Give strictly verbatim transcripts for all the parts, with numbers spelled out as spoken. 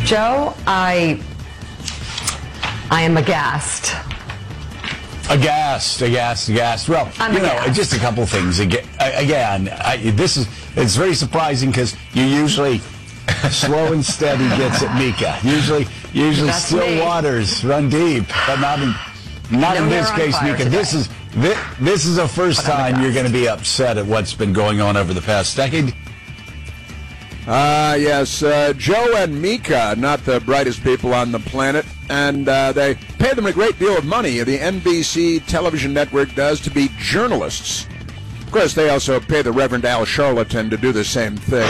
Joe, I, I am aghast. Aghast, aghast, aghast. Well, I'm you know, aghast. just a couple things. Again, again I, this is, it's very surprising because you usually slow and steady gets at Mika. Usually, usually That's still me. waters run deep, but not in, not No in this hair on case, fire Mika. today. This is, this, this is the first But I'm time you're aghast. going to be upset at what's been going on over the past decade. Uh, yes, uh, Joe and Mika, not the brightest people on the planet, and uh, they pay them a great deal of money, the N B C television network does, to be journalists. Of course, they also pay the Reverend Al Charlatan to do the same thing.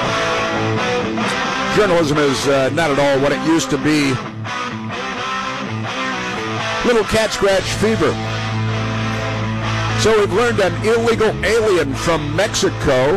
Journalism is uh, not at all what it used to be. Little cat scratch fever. So we've learned an illegal alien from Mexico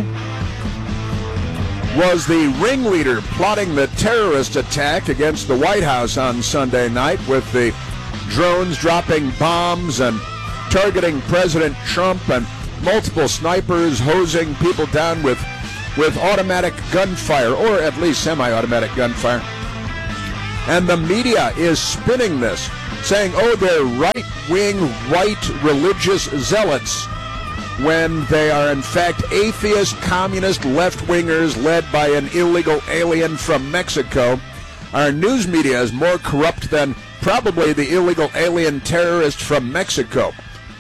was the ringleader plotting the terrorist attack against the White House on Sunday night, with the drones dropping bombs and targeting President Trump, and multiple snipers hosing people down with, with automatic gunfire, or at least semi-automatic gunfire. And the media is spinning this, saying, oh, they're right-wing, white religious zealots, when they are in fact atheist, communist, left-wingers led by an illegal alien from Mexico. Our news media is more corrupt than probably the illegal alien terrorist from Mexico.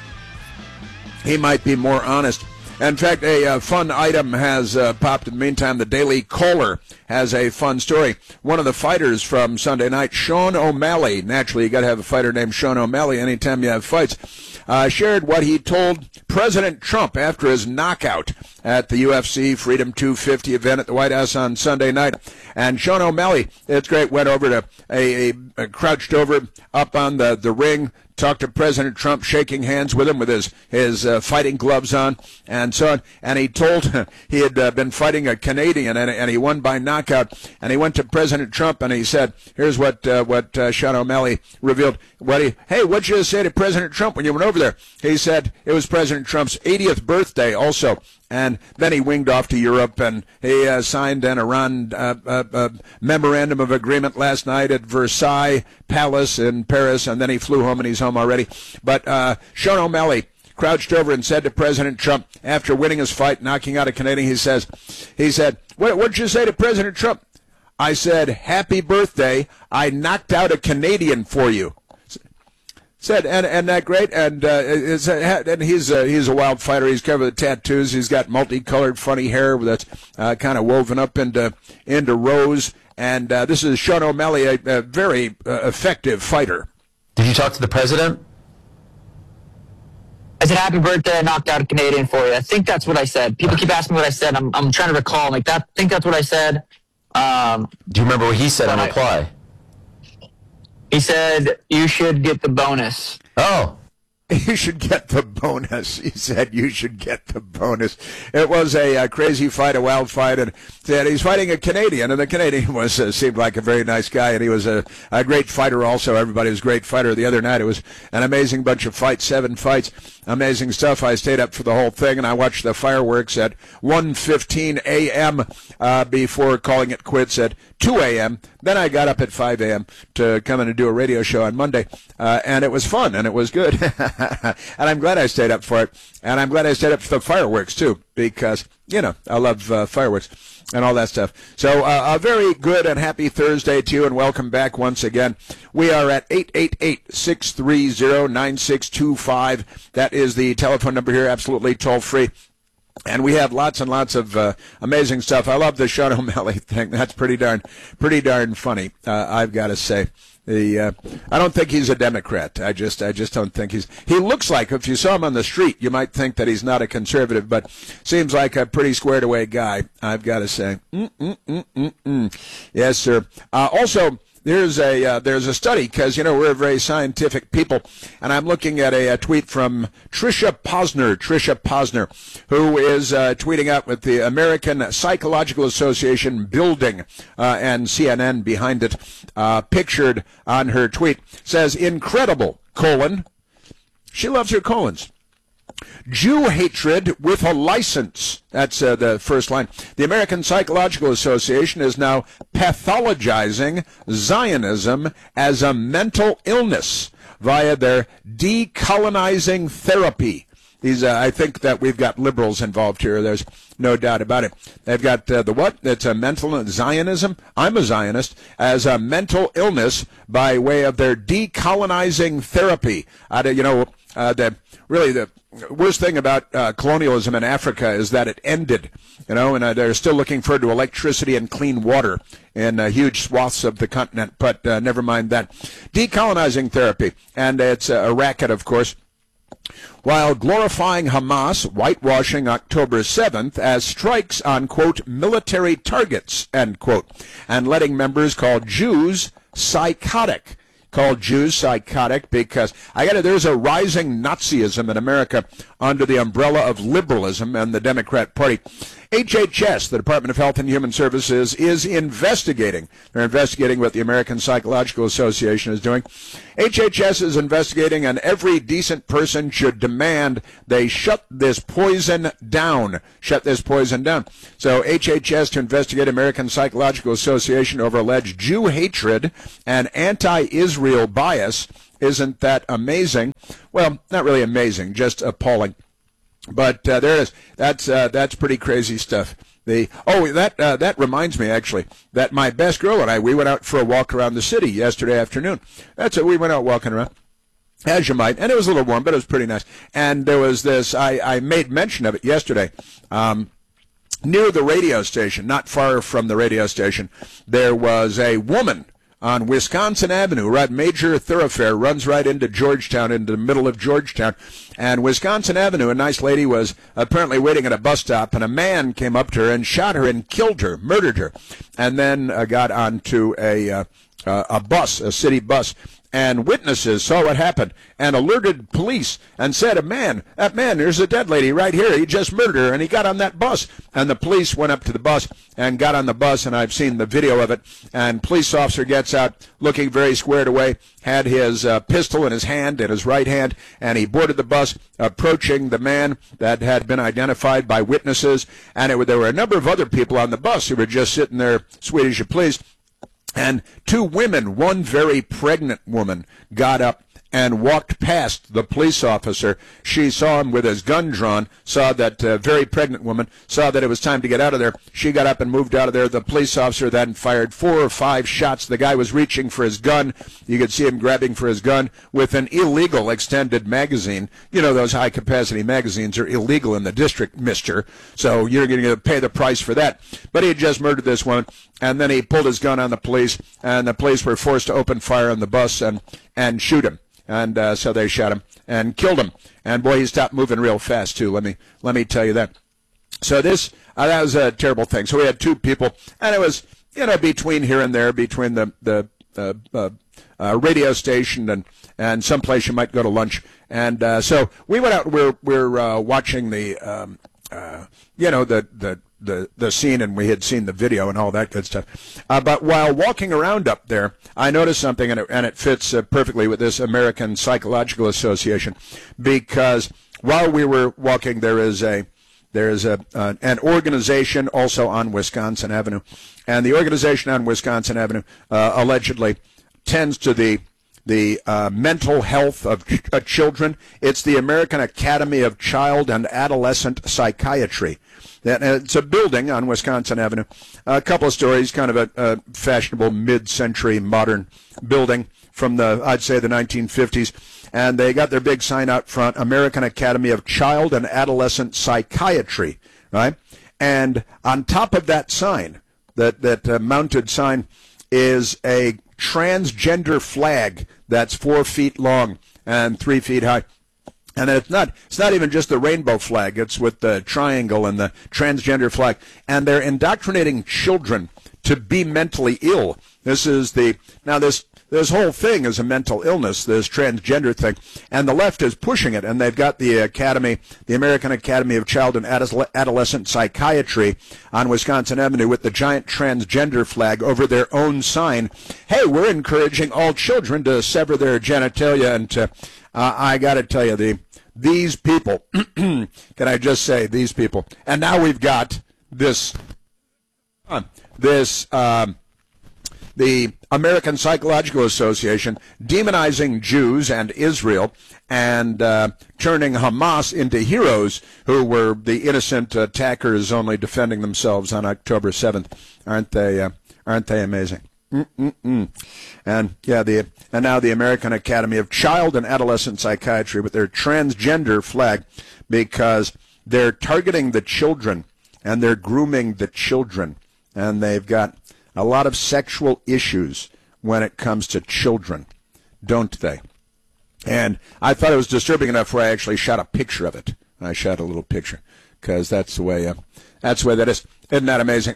He might be more honest. In fact, a uh, fun item has uh, popped in the meantime. The Daily Caller has a fun story. One of the fighters from Sunday night, Sean O'Malley, naturally you got to have a fighter named Sean O'Malley anytime you have fights, uh, shared what he told President Trump after his knockout at the U F C Freedom two fifty event at the White House on Sunday night. And Sean O'Malley, it's great, went over to a, a, a crouched over up on the, the ring, talked to President Trump, shaking hands with him with his, his uh, fighting gloves on and so on. And he told he had uh, been fighting a Canadian, and, and he won by knockout. And he went to President Trump and he said, here's what uh, what uh, Sean O'Malley revealed. What he, hey, what'd you say to President Trump when you went over there? He said it was President Trump's eightieth birthday also. And then he winged off to Europe, and he uh, signed an Iran uh, uh, uh, memorandum of agreement last night at Versailles Palace in Paris, and then he flew home, and he's home already. But uh, Sean O'Malley crouched over and said to President Trump, after winning his fight, knocking out a Canadian, he says, he said, what, what'd you say to President Trump? I said, happy birthday, I knocked out a Canadian for you. Said, and and that great, and uh, is, and he's a, he's a wild fighter. He's covered with tattoos. He's got multicolored, funny hair that's uh, kind of woven up into into rows. And uh, this is Sean O'Malley, a, a very uh, effective fighter. Did you talk to the president? I said, happy birthday, I knocked out a Canadian for you. I think that's what I said. People keep asking me what I said. I'm I'm trying to recall. I'm like, that, I think that's what I said. Um, Do you remember what he said in I- reply? he said, you should get the bonus. Oh. You should get the bonus. He said you should get the bonus. It was a, a crazy fight, a wild fight, and said he's fighting a Canadian, and the Canadian was uh, seemed like a very nice guy, and he was a, a great fighter also. Everybody was a great fighter the other night. It was an amazing bunch of fights, seven fights, amazing stuff. I stayed up for the whole thing, and I watched the fireworks at one fifteen a.m. Uh, before calling it quits at two a.m. Then I got up at five a.m. to come in and do a radio show on Monday, uh, and it was fun, and it was good. And I'm glad I stayed up for it, and I'm glad I stayed up for the fireworks, too, because, you know, I love uh, fireworks and all that stuff. So uh, a very good and happy Thursday to you, and welcome back once again. We are at eight eight eight, six three zero, nine six two five. That is the telephone number here, absolutely toll-free. And we have lots and lots of uh, amazing stuff. I love the Sean O'Malley thing. That's pretty darn, pretty darn funny, uh, I've got to say. The uh, I don't think he's a Democrat. I just I just don't think he's. He looks like, if you saw him on the street, you might think that he's not a conservative, but seems like a pretty squared away guy, I've got to say. Mm, mm, mm, mm, mm. Yes, sir. Uh, also, there's a uh, there's a study, because, you know, we're very scientific people, and I'm looking at a, a tweet from Tricia Posner, Tricia Posner, who is uh, tweeting out with the American Psychological Association building uh, and C N N behind it, uh, pictured on her tweet, says, incredible, colon. She loves her colons. Jew hatred with a license. That's uh, the first line. The American Psychological Association is now pathologizing Zionism as a mental illness via their decolonizing therapy. These, uh, I think that we've got liberals involved here. There's no doubt about it. They've got uh, the what? It's a mental Zionism. I'm a Zionist as a mental illness by way of their decolonizing therapy. Uh, you know, uh, the really the worst thing about uh, colonialism in Africa is that it ended. You know, and uh, they're still looking forward to electricity and clean water in uh, huge swaths of the continent. But uh, never mind that. Decolonizing therapy, and it's a racket, of course. While glorifying Hamas, whitewashing October seventh as strikes on, quote, military targets, end quote, and letting members call Jews psychotic. Called Jews psychotic because, I got it, there's a rising Nazism in America under the umbrella of liberalism and the Democrat Party. H H S, the Department of Health and Human Services, is investigating. They're investigating what the American Psychological Association is doing. H H S is investigating, and every decent person should demand they shut this poison down. Shut this poison down. So H H S to investigate American Psychological Association over alleged Jew hatred and anti-Israel bias. Isn't that amazing? Well, not really amazing, just appalling. But uh, there it is. That's uh, that's pretty crazy stuff. The oh that uh, that reminds me actually that my best girl and I, we went out for a walk around the city yesterday afternoon. That's it. We went out walking around, as you might, and it was a little warm, but it was pretty nice. And there was this. I, I made mention of it yesterday. Um, near the radio station, not far from the radio station, there was a woman on Wisconsin Avenue, right, major thoroughfare, runs right into Georgetown, into the middle of Georgetown. And Wisconsin Avenue, a nice lady was apparently waiting at a bus stop, and a man came up to her and shot her and killed her, murdered her, and then uh, got onto a, uh, uh, a bus, a city bus. And witnesses saw what happened and alerted police and said, a man, that man, there's a dead lady right here. He just murdered her, and he got on that bus. And the police went up to the bus and got on the bus, and I've seen the video of it. And police officer gets out looking very squared away, had his uh, pistol in his hand, in his right hand, and he boarded the bus, approaching the man that had been identified by witnesses. And it, there were a number of other people on the bus who were just sitting there, sweet as you please. And two women, one very pregnant woman, got up and walked past the police officer. She saw him with his gun drawn, saw that uh, very pregnant woman, saw that it was time to get out of there. She got up and moved out of there. The police officer then fired four or five shots. The guy was reaching for his gun. You could see him grabbing for his gun with an illegal extended magazine. You know, those high-capacity magazines are illegal in the district, mister. So you're going to pay the price for that. But he had just murdered this woman, and then he pulled his gun on the police, and the police were forced to open fire on the bus and, and shoot him. And uh, so they shot him and killed him. And boy, he stopped moving real fast too. Let me let me tell you that. So this uh, that was a terrible thing. So we had two people, and it was you know between here and there, between the the uh, uh, uh, radio station and and someplace you might go to lunch. And uh, so we went out. We're we're uh, watching the um, uh, you know the the. the the scene, and we had seen the video and all that good stuff. Uh, but while walking around up there, I noticed something, and it, and it fits uh, perfectly with this American Psychological Association, because while we were walking, there is a there is a uh, an organization also on Wisconsin Avenue, and the organization on Wisconsin Avenue uh, allegedly tends to the the uh, mental health of ch- uh, children. It's the American Academy of Child and Adolescent Psychiatry. That, uh, it's a building on Wisconsin Avenue. A couple of stories, kind of a, a fashionable mid-century modern building from the, I'd say, the nineteen fifties. And they got their big sign out front, American Academy of Child and Adolescent Psychiatry, right? And on top of that sign, that, that uh, mounted sign, is a transgender flag that's four feet long and three feet high. And it's not it's not even just the rainbow flag. It's with the triangle and the transgender flag. And they're indoctrinating children to be mentally ill. This is the now this this whole thing is a mental illness, this transgender thing. And the left is pushing it. And they've got the Academy, the American Academy of Child and Adolescent Psychiatry on Wisconsin Avenue with the giant transgender flag over their own sign. Hey, we're encouraging all children to sever their genitalia. And to, uh, I got to tell you, the these people, can I just say these people? And now we've got this, uh, this, um, the American Psychological Association demonizing Jews and Israel and uh, turning Hamas into heroes who were the innocent attackers only defending themselves on October seventh. Aren't they, uh, aren't they amazing? Mm-mm-mm. And yeah, the and now the American Academy of Child and Adolescent Psychiatry with their transgender flag, because they're targeting the children and they're grooming the children, and they've got a lot of sexual issues when it comes to children, don't they? And I thought it was disturbing enough where I actually shot a picture of it. I shot a little picture because that's the way uh, that's the way that is. Isn't that amazing?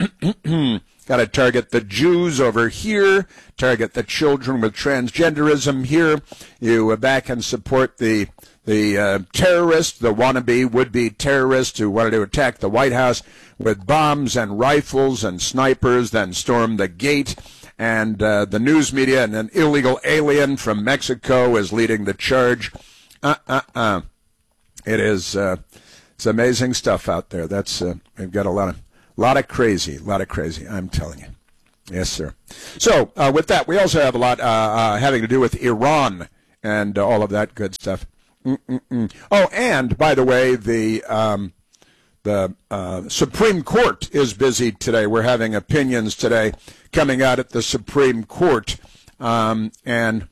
Got to target the Jews over here, target the children with transgenderism here. You uh, back and support the the uh, terrorists, the wannabe would-be terrorists who wanted to attack the White House with bombs and rifles and snipers, then storm the gate. And uh, the news media and an illegal alien from Mexico is leading the charge. Uh-uh-uh. It is uh, it's amazing stuff out there. That's uh, we've got a lot of lot of crazy, a lot of crazy. I'm telling you, yes, sir. So uh, with that, we also have a lot uh, uh, having to do with Iran and uh, all of that good stuff. Mm-mm-mm. Oh, and by the way, the um, the uh, Supreme Court is busy today. We're having opinions today coming out at the Supreme Court, um, and.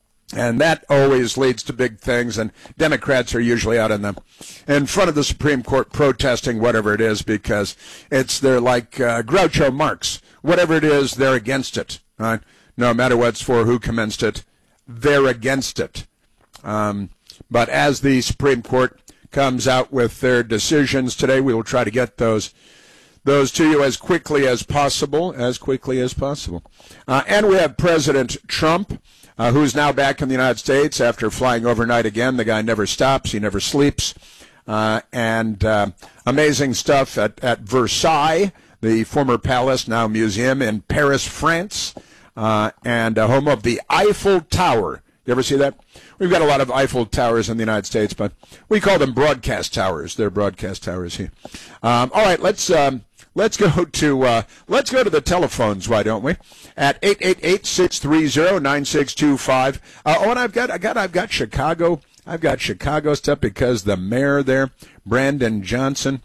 And that always leads to big things, and Democrats are usually out in the in front of the Supreme Court protesting whatever it is, because it's they're like uh, Groucho Marx. Whatever it is, they're against it. Right? No matter what it's for, who commenced it, they're against it. Um, but as the Supreme Court comes out with their decisions today, we will try to get those those to you as quickly as possible, as quickly as possible. Uh, and we have President Trump, Uh, who's now back in the United States after flying overnight again. The guy never stops. He never sleeps. Uh, and uh, amazing stuff at, at Versailles, the former palace, now museum in Paris, France, uh, and uh, home of the Eiffel Tower. You ever see that? We've got a lot of Eiffel Towers in the United States, but we call them broadcast towers. They're broadcast towers here. Um, all right, let's... Um, Let's go to uh, let's go to the telephones. Why don't we? At eight eight eight, six three zero, nine six two five. Uh, oh, and I've got I got I've got Chicago. I've got Chicago stuff because the mayor there, Brandon Johnson,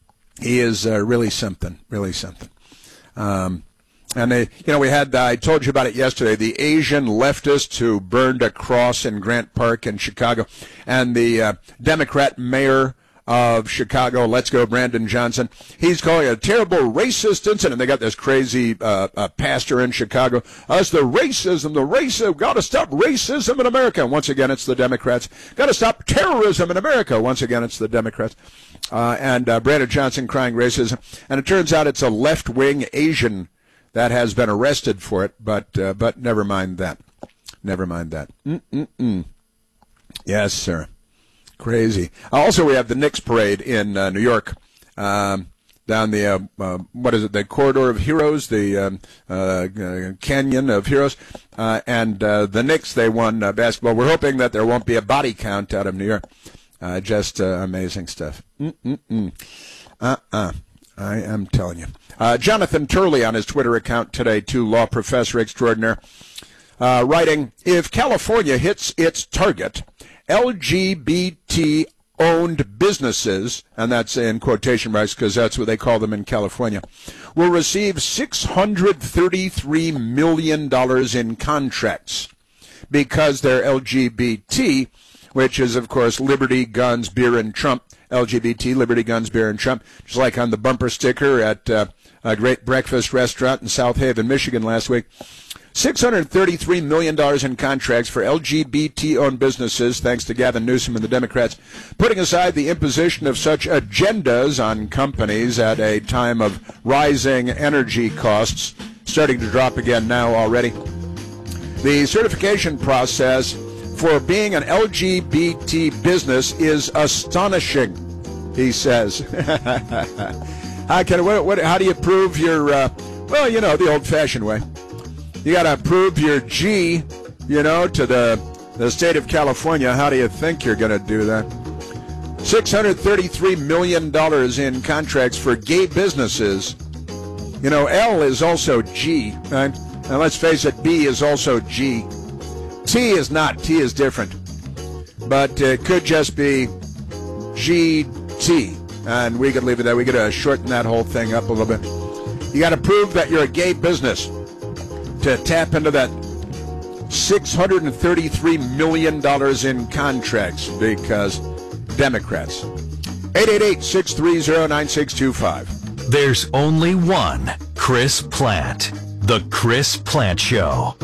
he is uh, really something, really something. Um, and they, you know, we had uh, I told you about it yesterday. The Asian leftist who burned a cross in Grant Park in Chicago, and the uh, Democrat mayor of Chicago, let's go, Brandon Johnson. He's calling it a terrible racist incident. They got this crazy uh, uh, pastor in Chicago. Us, the racism, the racism, got to stop racism in America. And once again, it's the Democrats. Got to stop terrorism in America. Once again, it's the Democrats. Uh, and uh, Brandon Johnson crying racism. And it turns out it's a left-wing Asian that has been arrested for it. But uh, but never mind that. Never mind that. Mm-mm-mm. Yes, sir. Crazy. Also, we have the Knicks parade in uh, New York, um, down the, uh, uh, what is it, the Corridor of Heroes, the um, uh, uh, Canyon of Heroes, uh, and uh, the Knicks, they won uh, basketball. We're hoping that there won't be a body count out of New York. Uh, just uh, amazing stuff. Mm-mm-mm. Uh-uh. I am telling you. Uh, Jonathan Turley on his Twitter account today, too, law professor extraordinaire, uh, writing, if California hits its target, L G B T-owned businesses, and that's in quotation marks because that's what they call them in California, will receive six hundred thirty-three million dollars in contracts because they're L G B T, which is, of course, liberty, guns, beer, and Trump. L G B T, liberty, guns, beer, and Trump, just like on the bumper sticker at uh, a great breakfast restaurant in South Haven, Michigan last week. six hundred thirty-three million dollars in contracts for L G B T-owned businesses, thanks to Gavin Newsom and the Democrats, putting aside the imposition of such agendas on companies at a time of rising energy costs, starting to drop again now already. The certification process for being an L G B T business is astonishing, he says. how, can, what, what, how do you prove your, uh, well, you know, the old-fashioned way. You got to prove your G, you know, to the the state of California, how do you think you're going to do that? six hundred thirty-three million dollars in contracts for gay businesses. You know, L is also G, right? And let's face it, B is also G. T is not. T is different. But it could just be G T. And we could leave it there. We could uh, shorten that whole thing up a little bit. You got to prove that you're a gay business to tap into that six hundred thirty-three million dollars in contracts because Democrats. eight eight eight, six three zero, nine six two five. There's only one Chris Plant. The Chris Plant Show.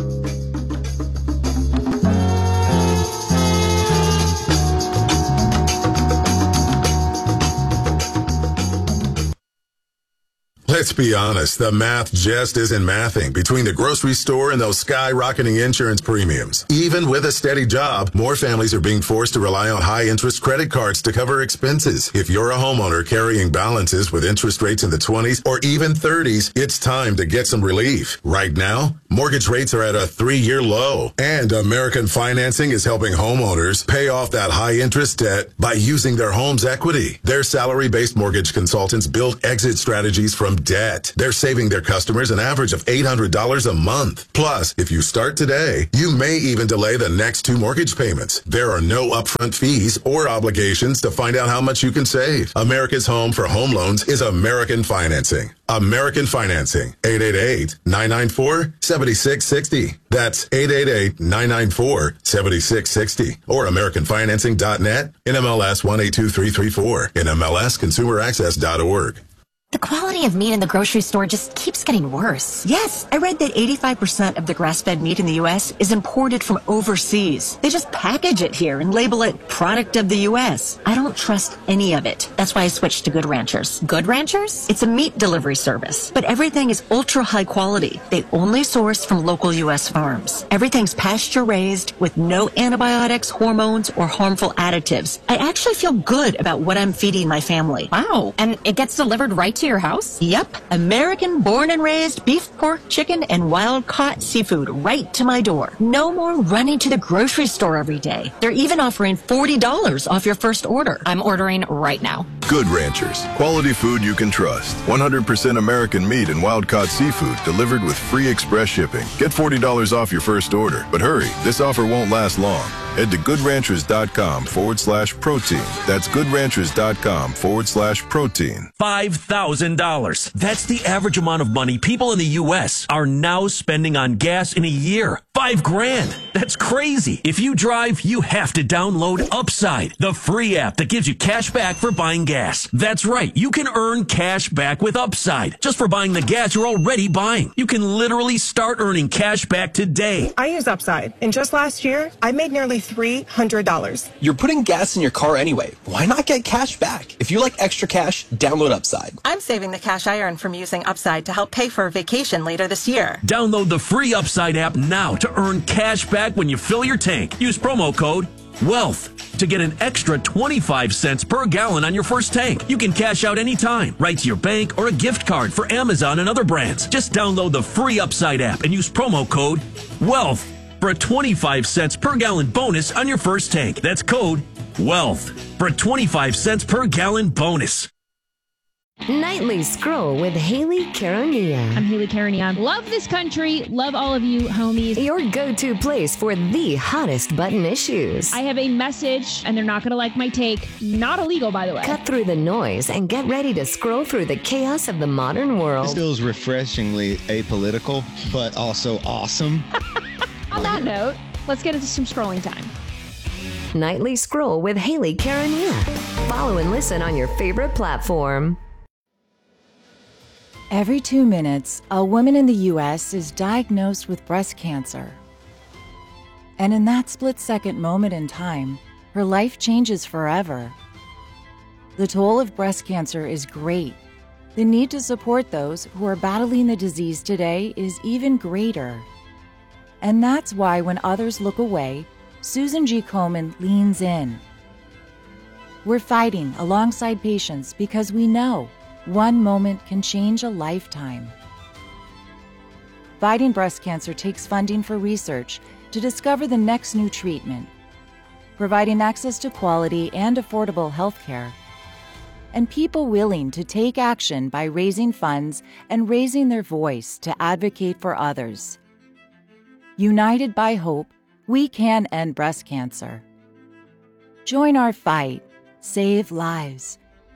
Let's be honest, the math just isn't mathing between the grocery store and those skyrocketing insurance premiums. Even with a steady job, more families are being forced to rely on high-interest credit cards to cover expenses. If you're a homeowner carrying balances with interest rates in the twenties or even thirties, it's time to get some relief. Right now, mortgage rates are at a three-year low, and American Financing is helping homeowners pay off that high-interest debt by using their home's equity. Their salary-based mortgage consultants build exit strategies from debt. They're saving their customers an average of eight hundred dollars a month. Plus, if you start today, you may even delay the next two mortgage payments. There are no upfront fees or obligations to find out how much you can save. America's home for home loans is American Financing. American Financing. eight eight eight, nine nine four, seven six six zero. That's eight eight eight, nine nine four, seven six six zero. Or American Financing dot net, N M L S one eight two three three four, N M L S consumer access dot org. The quality of meat in the grocery store just keeps getting worse. Yes, I read that eighty-five percent of the grass-fed meat in the U S is imported from overseas. They just package it here and label it product of the U S. I don't trust any of it. That's why I switched to Good Ranchers. Good Ranchers? It's a meat delivery service, but everything is ultra high quality. They only source from local U S farms. Everything's pasture raised with no antibiotics, hormones, or harmful additives. I actually feel good about what I'm feeding my family. Wow. And it gets delivered right to your house? Yep. American born and raised beef, pork, chicken, and wild caught seafood right to my door. No more running to the grocery store every day. They're even offering forty dollars off your first order. I'm ordering right now. Good Ranchers. Quality food you can trust. one hundred percent American meat and wild caught seafood delivered with free express shipping. Get forty dollars off your first order. But hurry, this offer won't last long. Head to goodranchers.com forward slash protein. That's goodranchers.com forward slash protein. five thousand dollars. That's the average amount of money people in the U S are now spending on gas in a year. Five grand. That's crazy. If you drive, you have to download Upside, the free app that gives you cash back for buying gas. That's right. You can earn cash back with Upside just for buying the gas you're already buying. You can literally start earning cash back today. I use Upside, and just last year, I made nearly three hundred dollars. You're putting gas in your car anyway. Why not get cash back? If you like extra cash, download Upside. I'm saving the cash I earn from using Upside to help pay for a vacation later this year. Download the free Upside app now to earn cash back when you fill your tank. Use promo code WEALTH to get an extra twenty-five cents per gallon on your first tank. You can cash out anytime, right to your bank or a gift card for Amazon and other brands. Just download the free Upside app and use promo code WEALTH for a twenty-five cents per gallon bonus on your first tank. That's code WEALTH for a twenty-five cents per gallon bonus. Nightly Scroll with Haley Caronia. I'm Haley Caronia. Love this country. Love all of you, homies. Your go-to place for the hottest button issues. I have a message, and they're not going to like my take. Not illegal, by the way. Cut through the noise and get ready to scroll through the chaos of the modern world. This feels refreshingly apolitical, but also awesome. On that note, let's get into some scrolling time. Nightly Scroll with Haley Caronia. Follow and listen on your favorite platform. Every two minutes, a woman in the U S is diagnosed with breast cancer. And in that split-second moment in time, her life changes forever. The toll of breast cancer is great. The need to support those who are battling the disease today is even greater. And that's why when others look away, Susan G. Komen leans in. We're fighting alongside patients because we know one moment can change a lifetime. Fighting breast cancer takes funding for research, to discover the next new treatment, providing access to quality and affordable health care, and people willing to take action by raising funds and raising their voice to advocate for others. United by hope, we can end breast cancer. Join our fight. Save lives.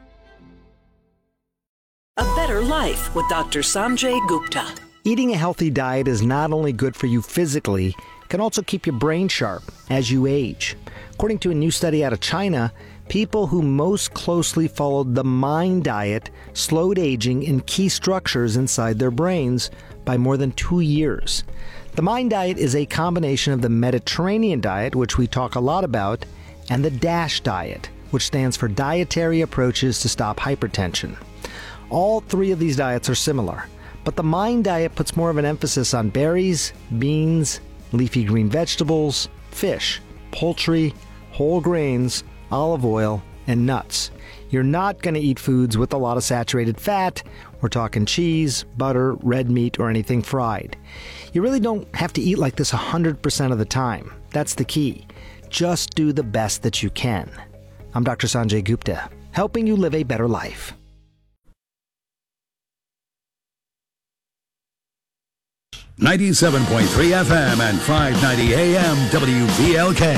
A Better Life with Doctor Sanjay Gupta. Eating a healthy diet is not only good for you physically, it can also keep your brain sharp as you age. According to a new study out of China, people who most closely followed the MIND diet slowed aging in key structures inside their brains by more than two years. The MIND diet is a combination of the Mediterranean diet, which we talk a lot about, and the DASH diet, which stands for Dietary Approaches to Stop Hypertension. All three of these diets are similar, but the MIND diet puts more of an emphasis on berries, beans, leafy green vegetables, fish, poultry, whole grains, olive oil, and nuts. You're not going to eat foods with a lot of saturated fat. We're talking cheese, butter, red meat, or anything fried. You really don't have to eat like this one hundred percent of the time. That's the key. Just do the best that you can. I'm Doctor Sanjay Gupta, helping you live a better life. ninety-seven point three F M and five ninety A M W V L K.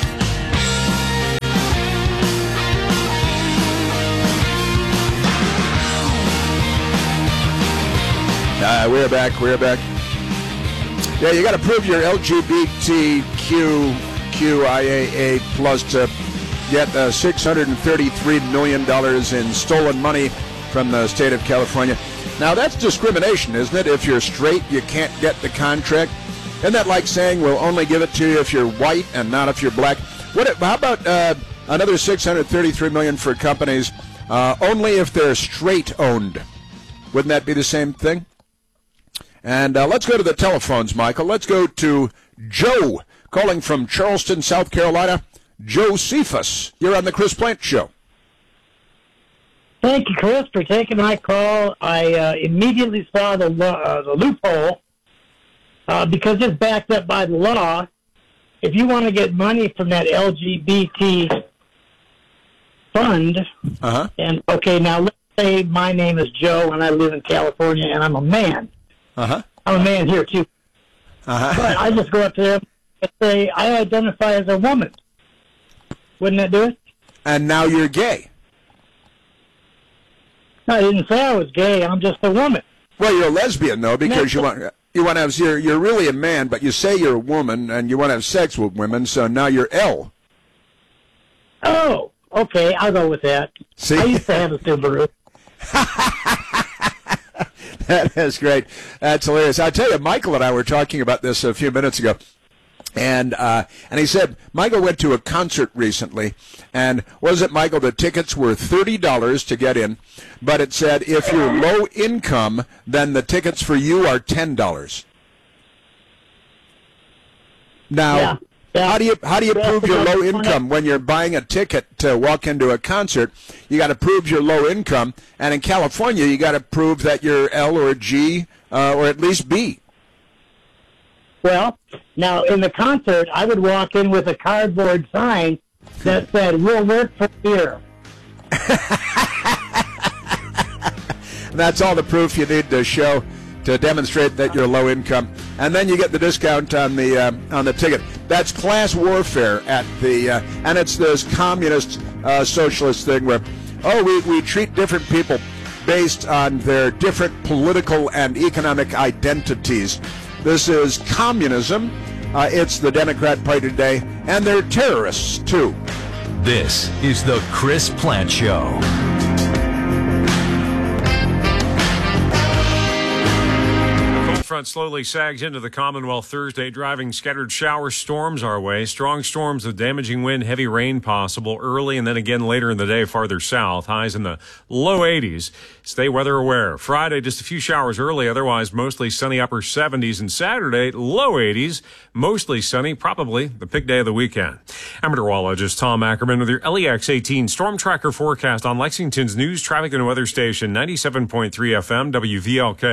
Uh, we're back. We're back. Yeah, you got to prove your L G B T Q Q I A A plus to get uh, six hundred thirty-three million dollars in stolen money from the state of California. Now, that's discrimination, isn't it? If you're straight, you can't get the contract. Isn't that like saying we'll only give it to you if you're white and not if you're black? What? How about uh, another six hundred thirty-three million dollars for companies uh, only if they're straight-owned? Wouldn't that be the same thing? And uh, let's go to the telephones, Michael. Let's go to Joe, calling from Charleston, South Carolina. Joe Cephas, you're on the Chris Plant Show. Thank you, Chris, for taking my call. I uh, immediately saw the, uh, the loophole uh, because it's backed up by the law. If you want to get money from that L G B T fund, uh-huh. and okay, now let's say my name is Joe and I live in California and I'm a man. Uh-huh. I'm a man here, too. Uh-huh. But I just go up to them and say, I identify as a woman. Wouldn't that do it? And now you're gay. No, I didn't say I was gay. I'm just a woman. Well, you're a lesbian, though, because you want you want to have you're, you're really a man, but you say you're a woman and you want to have sex with women, so now you're L. Oh, okay. I'll go with that. See? I used to have a Subaru. That is great. That's hilarious. I tell you, Michael and I were talking about this a few minutes ago. And uh, and he said, Michael went to a concert recently, and what was it, Michael? The tickets were thirty dollars to get in, but it said if you're low income, then the tickets for you are ten dollars. Now, yeah, yeah. how do you how do you yeah, prove you're low income when you're buying a ticket to walk into a concert? You got to prove you're low income, and in California, you got to prove that you're L or G uh, or at least B. Well, now in the concert, I would walk in with a cardboard sign that said, "We'll work for beer." That's all the proof you need to show to demonstrate that you're low income, and then you get the discount on the uh, on the ticket. That's class warfare at the, uh, and it's this communist uh, socialist thing where, oh, we we treat different people based on their different political and economic identities. This is communism. Uh, it's the Democrat Party today, and they're terrorists, too. This is the Chris Plant Show. Front slowly sags into the Commonwealth Thursday, driving scattered shower storms our way. Strong storms with damaging wind, heavy rain possible early and then again later in the day farther south. Highs in the low eighties. Stay weather aware. Friday, just a few showers early, otherwise mostly sunny upper seventies. And Saturday, low eighties, mostly sunny, probably the big day of the weekend. I'm meteorologist Tom Ackerman with your L E X eighteen Storm Tracker forecast on Lexington's news, traffic, and weather station, ninety-seven point three F M W V L K.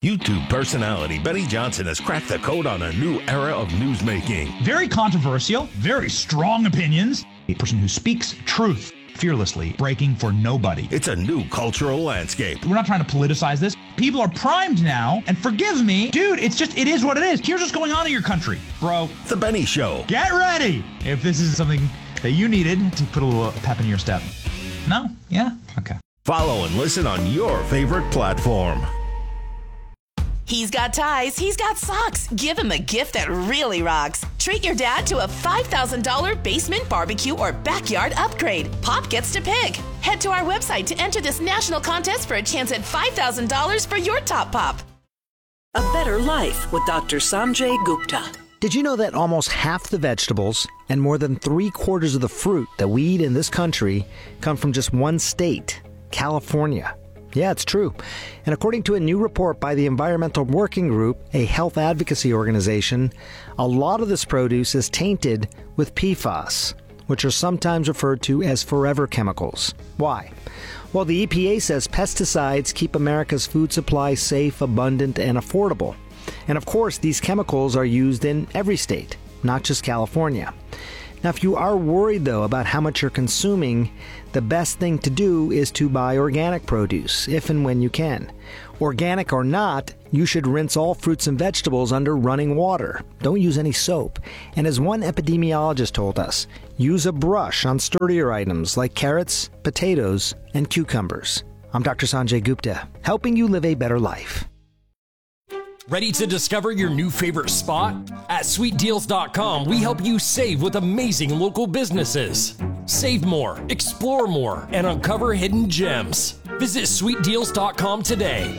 YouTube personality Benny Johnson has cracked the code on a new era of newsmaking. Very controversial, very strong opinions. A person who speaks truth fearlessly, breaking for nobody. It's a new cultural landscape. We're not trying to politicize this. People are primed now, and forgive me, dude, it's just, it is what it is. Here's what's going on in your country, bro. The Benny Show. Get ready if this is something that you needed to put a little pep in your step. No? Yeah? Okay. Follow and listen on your favorite platform. He's got ties, he's got socks. Give him a gift that really rocks. Treat your dad to a five thousand dollars basement barbecue or backyard upgrade. Pop gets to pick. Head to our website to enter this national contest for a chance at five thousand dollars for your top pop. A Better Life with Doctor Sanjay Gupta. Did you know that almost half the vegetables and more than three quarters of the fruit that we eat in this country come from just one state, California? Yeah, it's true. And according to a new report by the Environmental Working Group, a health advocacy organization, a lot of this produce is tainted with P FAS, which are sometimes referred to as forever chemicals. Why? Well, the E P A says pesticides keep America's food supply safe, abundant, and affordable. And of course, these chemicals are used in every state, not just California. Now, if you are worried, though, about how much you're consuming, the best thing to do is to buy organic produce, if and when you can. Organic or not, you should rinse all fruits and vegetables under running water. Don't use any soap. And as one epidemiologist told us, use a brush on sturdier items like carrots, potatoes, and cucumbers. I'm Doctor Sanjay Gupta, helping you live a better life. Ready to discover your new favorite spot? At sweet deals dot com, we help you save with amazing local businesses. Save more, explore more, and uncover hidden gems. Visit sweet deals dot com today.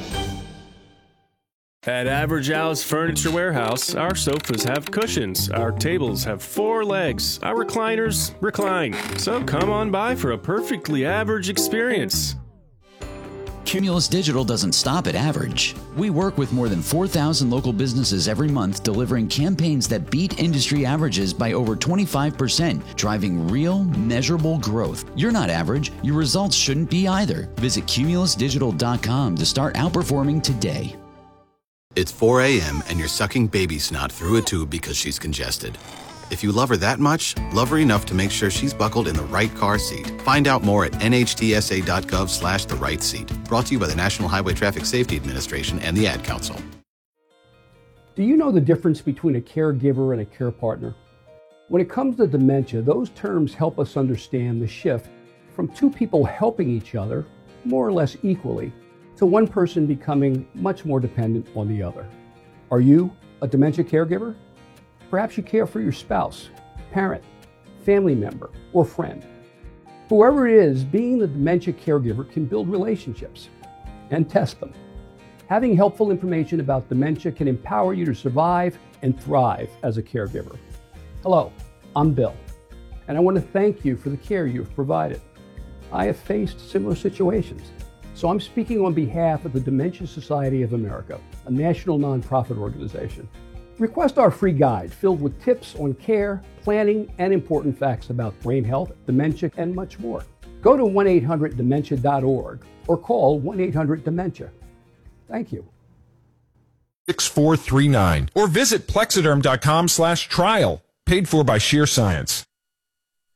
At Average Al's Furniture Warehouse, our sofas have cushions, our tables have four legs, our recliners recline. So come on by for a perfectly average experience. Cumulus Digital doesn't stop at average. We work with more than four thousand local businesses every month, delivering campaigns that beat industry averages by over twenty-five percent, driving real, measurable growth. You're not average. Your results shouldn't be either. Visit cumulus digital dot com to start outperforming today. It's four a.m. and you're sucking baby snot through a tube because she's congested. If you love her that much, love her enough to make sure she's buckled in the right car seat. Find out more at N H T S A dot gov slash the right seat. Brought to you by the National Highway Traffic Safety Administration and the Ad Council. Do you know the difference between a caregiver and a care partner? When it comes to dementia, those terms help us understand the shift from two people helping each other, more or less equally, to one person becoming much more dependent on the other. Are you a dementia caregiver? Perhaps you care for your spouse, parent, family member, or friend. Whoever it is, being the dementia caregiver can build relationships and test them. Having helpful information about dementia can empower you to survive and thrive as a caregiver. Hello, I'm Bill, and I want to thank you for the care you've provided. I have faced similar situations, so I'm speaking on behalf of the Dementia Society of America, a national nonprofit organization. Request our free guide filled with tips on care, planning, and important facts about brain health, dementia, and much more. Go to one eight hundred dementia dot org or call one eight hundred dementia. Thank you. six four three nine or visit plexiderm dot com slash trial, paid for by Sheer Science.